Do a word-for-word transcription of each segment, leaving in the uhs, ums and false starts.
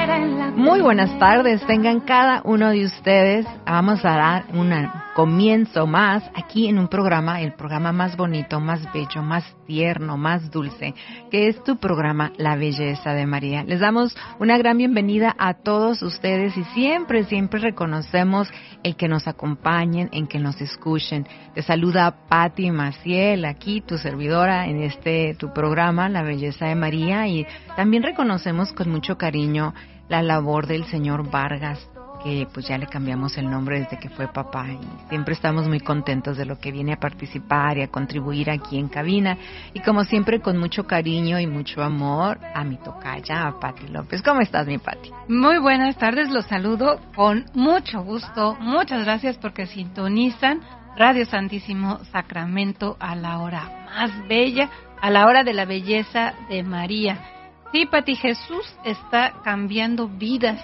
Muy buenas tardes, tengan cada uno de ustedes. Vamos a dar un comienzo más aquí en un programa, el programa más bonito, más bello, más tierno, más dulce, que es tu programa La Belleza de María. Les damos una gran bienvenida a todos ustedes y siempre, siempre reconocemos el que nos acompañen, en que nos escuchen. Te saluda Patti Maciel, aquí tu servidora en este tu programa La Belleza de María, y también reconocemos con mucho cariño la labor del señor Vargas, que pues ya le cambiamos el nombre desde que fue papá, y siempre estamos muy contentos de lo que viene a participar y a contribuir aquí en cabina, y como siempre con mucho cariño y mucho amor a mi tocaya, a Patti López. ¿Cómo estás, mi Patti? Muy buenas tardes, los saludo con mucho gusto, muchas gracias porque sintonizan Radio Santísimo Sacramento a la hora más bella, a la hora de la belleza de María. Sí, Pati, Jesús está cambiando vidas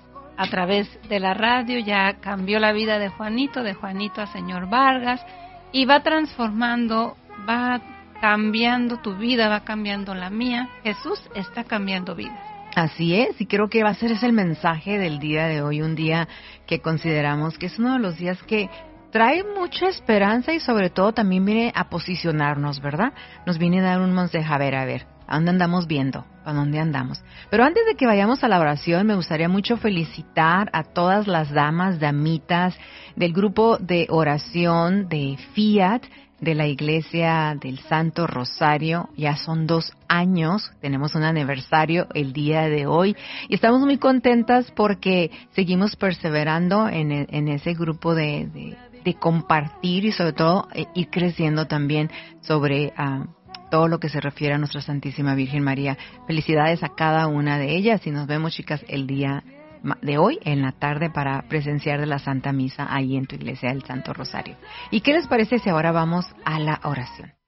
a través de la radio. Ya cambió la vida de Juanito, de Juanito a señor Vargas, y va transformando, va cambiando tu vida, va cambiando la mía. Jesús está cambiando vidas. Así es, y creo que va a ser ese el mensaje del día de hoy, un día que consideramos que es uno de los días que trae mucha esperanza y sobre todo también viene a posicionarnos, ¿verdad? Nos viene a dar un mensaje, a ver, a ver, ¿a dónde andamos viendo? ¿A dónde andamos? Pero antes de que vayamos a la oración, me gustaría mucho felicitar a todas las damas, damitas del grupo de oración de Fiat, de la Iglesia del Santo Rosario. Ya son dos años, tenemos un aniversario el día de hoy y estamos muy contentas porque seguimos perseverando en, el, en ese grupo de, de, de compartir y sobre todo eh, ir creciendo también sobre uh, todo lo que se refiere a nuestra Santísima Virgen María. Felicidades a cada una de ellas y nos vemos, chicas, el día de hoy en la tarde para presenciar de la Santa Misa ahí en tu Iglesia del Santo Rosario. ¿Y qué les parece si ahora vamos a la oración?